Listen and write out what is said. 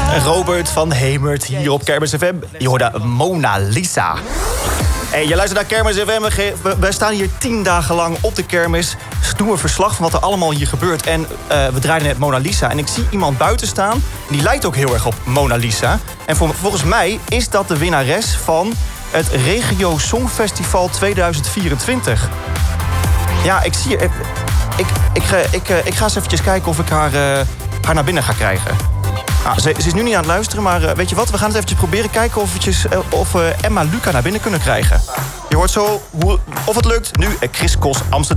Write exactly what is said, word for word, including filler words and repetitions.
Robert van Hemert hier op Kermis F M. Je hoorde Mona Lisa. Hey, je luistert naar Kermis F M. We, we staan hier tien dagen lang op de kermis. Dus doen we verslag van wat er allemaal hier gebeurt. En uh, we draaiden net Mona Lisa. En ik zie iemand buiten staan. Die lijkt ook heel erg op Mona Lisa. En voor, volgens mij is dat de winnares van het Regio Songfestival tweeduizend vierentwintig. Ja, ik zie... Ik, ik, ik, ik, ik, ik ga eens eventjes kijken of ik haar, uh, haar naar binnen ga krijgen. Nou, ze, ze is nu niet aan het luisteren, maar uh, weet je wat? We gaan het eventjes proberen kijken of, eventjes, uh, of uh, Emma Luca naar binnen kunnen krijgen. Je hoort zo hoe, of het lukt. Nu uh, Chris Kos Amsterdam.